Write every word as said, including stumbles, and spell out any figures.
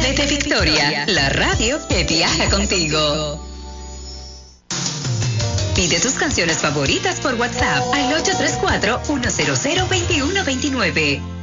Desde Victoria, la radio que viaja contigo. Pide tus canciones favoritas por WhatsApp al ocho tres cuatro, uno cero cero, dos uno dos nueve.